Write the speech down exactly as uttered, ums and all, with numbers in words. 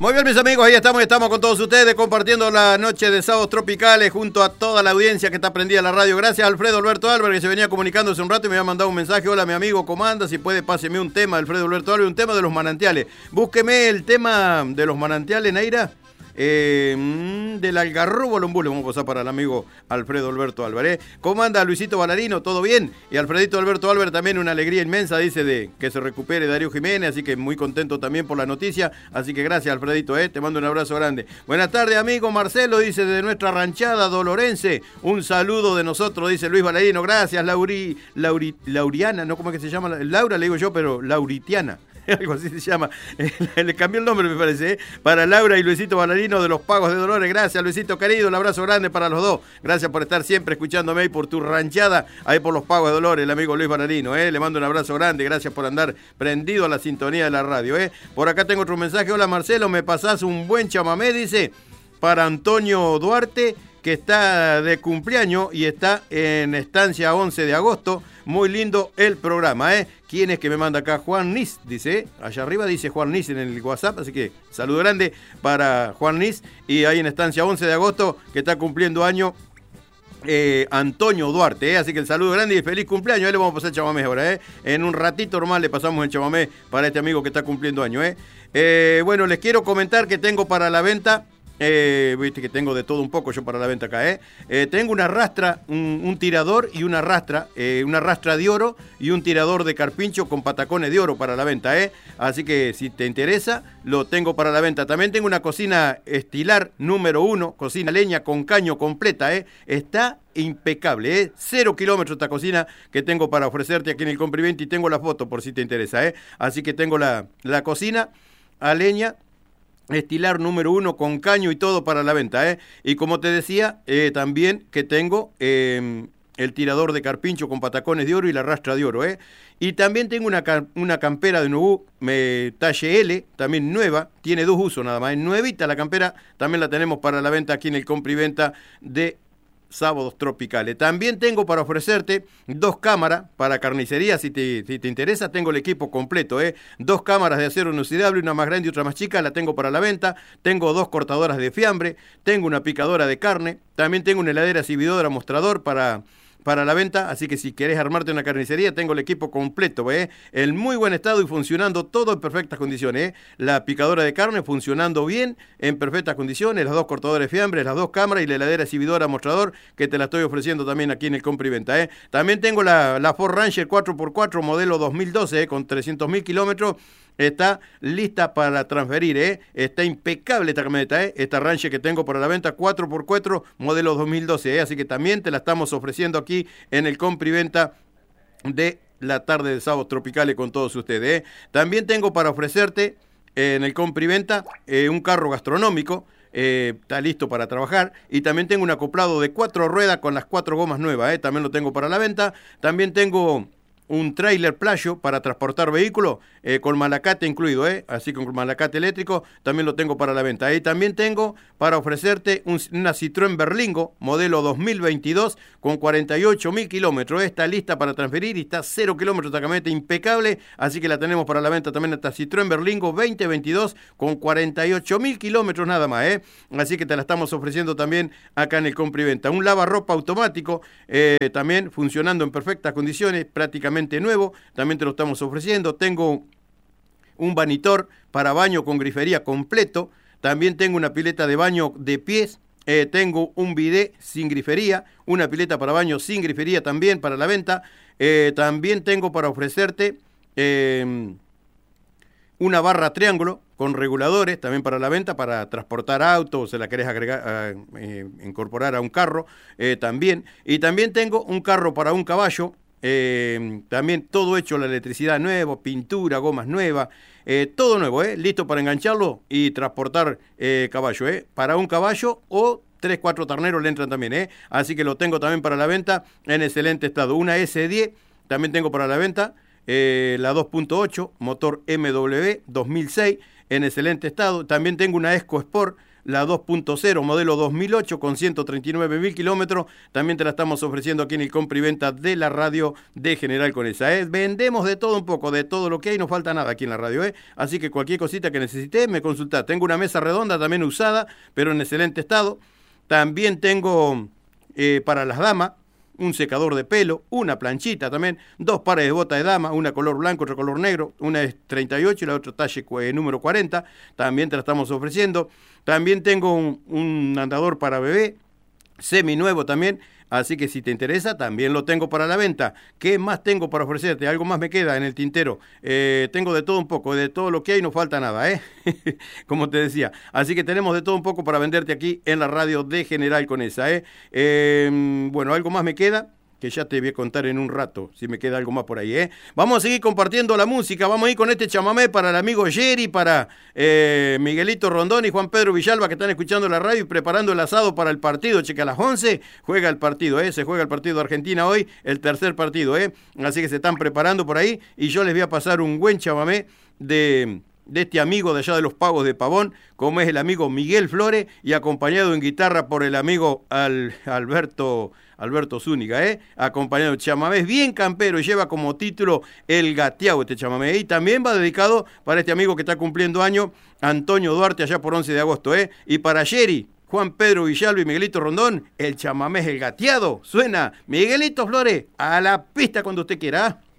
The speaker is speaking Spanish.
Muy bien, mis amigos, ahí estamos, estamos con todos ustedes compartiendo la noche de Sábados Tropicales junto a toda la audiencia que está prendida a la radio. Gracias a Alfredo Alberto Álvarez, que se venía comunicando hace un rato y me había mandado un mensaje. Hola, mi amigo, ¿cómo anda? Si puede, páseme un tema, Alfredo Alberto Álvarez, un tema de los manantiales. Búsqueme el tema de los manantiales, Neira. Eh, del Algarrobo Lombú, le vamos a pasar para el amigo Alfredo Alberto Álvarez. ¿Cómo anda Luisito Balarino? ¿Todo bien? Y Alfredito Alberto Álvarez también una alegría inmensa, dice, de que se recupere Darío Jiménez, así que muy contento también por la noticia, así que gracias Alfredito, eh, te mando un abrazo grande. Buenas tardes amigo Marcelo, dice, de nuestra ranchada dolorense, un saludo de nosotros, dice Luis Balarino, gracias Lauri, Lauri, Lauriana, ¿no? ¿Cómo es que se llama? Laura le digo yo, pero Lauritiana. Algo así se llama. Le cambió el nombre, me parece, ¿eh? Para Laura y Luisito Balarino de los Pagos de Dolores. Gracias, Luisito querido. Un abrazo grande para los dos. Gracias por estar siempre escuchándome y por tu ranchada ahí por los Pagos de Dolores, el amigo Luis Balarino, ¿eh? Le mando un abrazo grande. Gracias por andar prendido a la sintonía de la radio, ¿eh? Por acá tengo otro mensaje. Hola, Marcelo, me pasás un buen chamamé, dice, para Antonio Duarte, que está de cumpleaños y está en estancia once de agosto. Muy lindo el programa, ¿eh? ¿Quién es que me manda acá? Juan Nis, dice, ¿eh? Allá arriba dice Juan Nis en el WhatsApp, así que saludo grande para Juan Nis. Y ahí en estancia once de agosto, que está cumpliendo año eh, Antonio Duarte, ¿eh? Así que el saludo grande y feliz cumpleaños. Ahí le vamos a pasar el chamamé ahora, ¿eh? En un ratito normal le pasamos el chamamé para este amigo que está cumpliendo año, ¿eh? Eh, bueno, les quiero comentar que tengo para la venta... Eh, viste que tengo de todo un poco yo para la venta acá, ¿eh? Eh, tengo una rastra, un, un tirador y una rastra, eh, una rastra de oro y un tirador de carpincho con patacones de oro para la venta, ¿eh? Así que si te interesa, lo tengo para la venta. También tengo una cocina estilar número uno, cocina leña con caño completa, ¿eh? Está impecable, ¿eh? Cero kilómetros esta cocina que tengo para ofrecerte aquí en el Compriventa y tengo la foto por si te interesa, ¿eh? Así que tengo la, la cocina a leña estilar número uno con caño y todo para la venta, ¿eh? Y como te decía, eh, también que tengo eh, el tirador de carpincho con patacones de oro y la rastra de oro, ¿eh? Y también tengo una, una campera de Nubú, me, talle L, también nueva, tiene dos usos nada más, es nuevita la campera, también la tenemos para la venta aquí en el Compriventa de Sábados Tropicales. También tengo para ofrecerte dos cámaras para carnicería, si te, si te interesa, tengo el equipo completo, ¿eh? Dos cámaras de acero inoxidable, una más grande y otra más chica, la tengo para la venta. Tengo dos cortadoras de fiambre, tengo una picadora de carne, también tengo una heladera exhibidora mostrador para... para la venta, así que si querés armarte una carnicería, tengo el equipo completo, ¿eh? En muy buen estado y funcionando todo en perfectas condiciones, ¿eh? La picadora de carne funcionando bien, en perfectas condiciones, las dos cortadores de fiambre, las dos cámaras y la heladera exhibidora mostrador, que te la estoy ofreciendo también aquí en el Compriventa, ¿eh? También tengo la, la Ford Ranger cuatro por cuatro modelo dos mil doce, ¿eh? Con trescientos mil kilómetros, está lista para transferir, ¿eh? Está impecable esta camioneta, ¿eh? Esta Ranger que tengo para la venta, cuatro por cuatro, modelo dos mil doce, ¿eh? Así que también te la estamos ofreciendo aquí en el Compriventa de la tarde de Sábados Tropicales con todos ustedes, ¿eh? También tengo para ofrecerte eh, en el Compriventa eh, un carro gastronómico, eh, está listo para trabajar, y también tengo un acoplado de cuatro ruedas con las cuatro gomas nuevas, ¿eh? También lo tengo para la venta. También tengo un tráiler playo para transportar vehículos, eh, con malacate incluido, ¿eh? Así con malacate eléctrico, también lo tengo para la venta. Ahí también tengo para ofrecerte un, una Citroën Berlingo, modelo dos mil veintidós, con cuarenta y ocho mil kilómetros. Está lista para transferir y está cero kilómetros esta camioneta, impecable, así que la tenemos para la venta también esta Citroën Berlingo veinte veintidós, con cuarenta y ocho mil kilómetros nada más, ¿eh? Así que te la estamos ofreciendo también acá en el Compriventa. Un lavarropa automático, eh, también funcionando en perfectas condiciones, prácticamente nuevo, también te lo estamos ofreciendo. Tengo un vanitor para baño con grifería completo, también tengo una pileta de baño de pies, eh, tengo un bidet sin grifería, una pileta para baño sin grifería también para la venta. Eh, también tengo para ofrecerte eh, una barra triángulo con reguladores también para la venta, para transportar autos, se la querés agregar, eh, incorporar a un carro, eh, también. Y también tengo un carro para un caballo, Eh, también todo hecho la electricidad nuevo, pintura, gomas nuevas, eh, todo nuevo, eh, listo para engancharlo y transportar eh, caballo, eh, para un caballo o tres, cuatro terneros le entran también, eh, así que lo tengo también para la venta en excelente estado. Una ese diez también tengo para la venta, eh, la dos punto ocho, motor M W dos mil seis en excelente estado. También tengo una EcoSport la dos punto cero, modelo dos mil ocho, con ciento treinta y nueve mil kilómetros. También te la estamos ofreciendo aquí en el compra y venta de la radio de General Conesa. ¿eh? Vendemos de todo un poco, de todo lo que hay, no falta nada aquí en la radio. ¿eh? Así que cualquier cosita que necesites, me consultás. Tengo una mesa redonda también usada, pero en excelente estado. También tengo eh, para las damas un secador de pelo, una planchita también, dos pares de botas de dama, una color blanco, otra color negro, una es treinta y ocho y la otra talle eh, número cuarenta, también te la estamos ofreciendo. También tengo un, un andador para bebé, seminuevo también, así que si te interesa, también lo tengo para la venta. ¿Qué más tengo para ofrecerte? Algo más me queda en el tintero. Eh, tengo de todo un poco, de todo lo que hay no falta nada, ¿eh? Como te decía. Así que tenemos de todo un poco para venderte aquí en la radio de General Conesa, ¿eh? Eh, bueno, algo más me queda, que ya te voy a contar en un rato, si me queda algo más por ahí, ¿eh? Vamos a seguir compartiendo la música, vamos a ir con este chamamé para el amigo Jerry, para eh, Miguelito Rondón y Juan Pedro Villalba, que están escuchando la radio y preparando el asado para el partido. Checa, a las once juega el partido, ¿eh? Se juega el partido de Argentina hoy, el tercer partido, ¿eh? Así que se están preparando por ahí y yo les voy a pasar un buen chamamé de... de este amigo de allá de los Pagos de Pavón, como es el amigo Miguel Flores, y acompañado en guitarra por el amigo Al, Alberto Alberto Zúñiga, ¿eh? acompañado de chamamé, bien campero, y lleva como título El Gateado este chamamé, y también va dedicado para este amigo que está cumpliendo año, Antonio Duarte, allá por once de agosto, ¿eh? y para Jerry, Juan Pedro Villalba y Miguelito Rondón, el chamamé es El Gateado. Suena Miguelito Flores, a la pista cuando usted quiera.